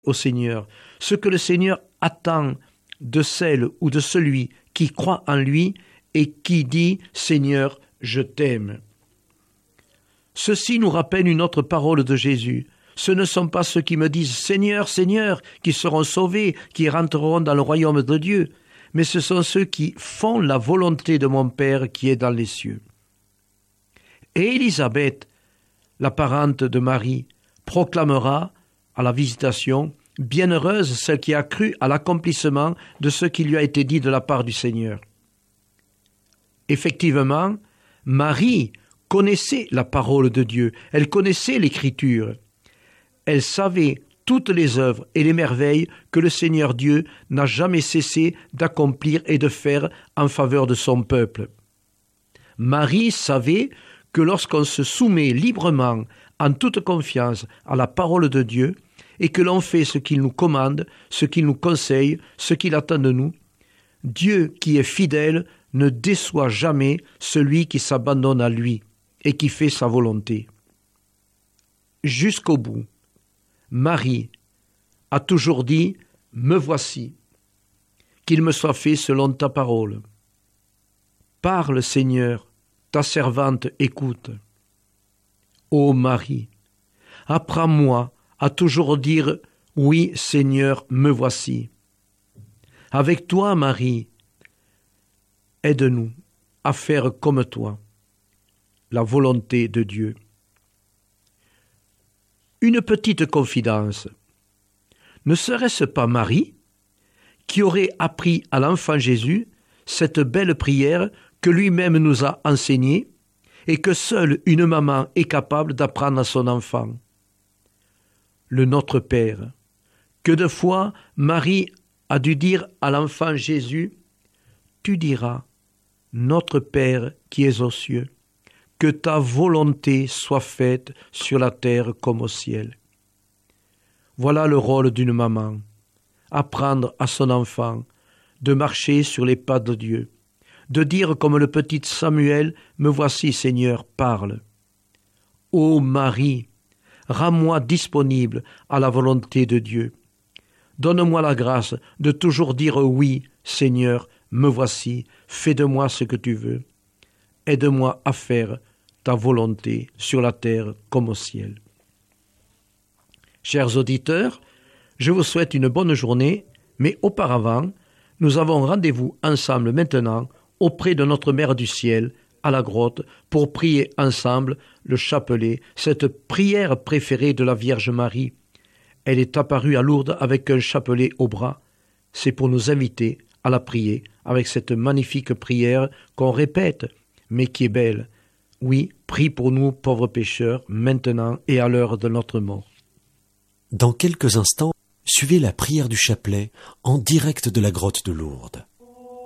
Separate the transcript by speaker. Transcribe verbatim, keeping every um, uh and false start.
Speaker 1: au Seigneur, ce que le Seigneur attend de celle ou de celui qui croit en lui et qui dit « Seigneur, je t'aime ». Ceci nous rappelle une autre parole de Jésus. Ce ne sont pas ceux qui me disent « Seigneur, Seigneur » qui seront sauvés, qui rentreront dans le royaume de Dieu, mais ce sont ceux qui font la volonté de mon Père qui est dans les cieux. Et Élisabeth, la parente de Marie, proclamera à la visitation « Bienheureuse celle qui a cru à l'accomplissement de ce qui lui a été dit de la part du Seigneur ». Effectivement, Marie connaissait la parole de Dieu, elle connaissait l'Écriture. Elle savait toutes les œuvres et les merveilles que le Seigneur Dieu n'a jamais cessé d'accomplir et de faire en faveur de son peuple. Marie savait que lorsqu'on se soumet librement, en toute confiance, à la parole de Dieu, et que l'on fait ce qu'il nous commande, ce qu'il nous conseille, ce qu'il attend de nous, Dieu qui est fidèle ne déçoit jamais celui qui s'abandonne à lui et qui fait sa volonté. Jusqu'au bout, Marie a toujours dit « Me voici, qu'il me soit fait selon ta parole. Parle, Seigneur, ta servante écoute. Ô Marie, apprends-moi à toujours dire « Oui, Seigneur, me voici ». Avec toi, Marie, aide-nous à faire comme toi, la volonté de Dieu. Une petite confidence. Ne serait-ce pas Marie qui aurait appris à l'enfant Jésus cette belle prière que lui-même nous a enseignée et que seule une maman est capable d'apprendre à son enfant? Le Notre Père. Que de fois Marie a dû dire à l'enfant Jésus « Tu diras, Notre Père qui es aux cieux, que ta volonté soit faite sur la terre comme au ciel. » Voilà le rôle d'une maman, apprendre à son enfant de marcher sur les pas de Dieu, de dire comme le petit Samuel « Me voici, Seigneur, parle. » Ô Marie, rends-moi disponible à la volonté de Dieu. Donne-moi la grâce de toujours dire « Oui, Seigneur, me voici, fais de moi ce que tu veux. » Aide-moi à faire ta volonté sur la terre comme au ciel. Chers auditeurs, je vous souhaite une bonne journée, mais auparavant, nous avons rendez-vous ensemble maintenant auprès de notre Mère du Ciel, à la grotte, pour prier ensemble le chapelet, cette prière préférée de la Vierge Marie. Elle est apparue à Lourdes avec un chapelet au bras. C'est pour nous inviter à la prier avec cette magnifique prière qu'on répète, mais qui est belle. Oui, prie pour nous, pauvres pécheurs, maintenant et à l'heure de notre mort.
Speaker 2: Dans quelques instants, suivez la prière du chapelet en direct de la grotte de Lourdes.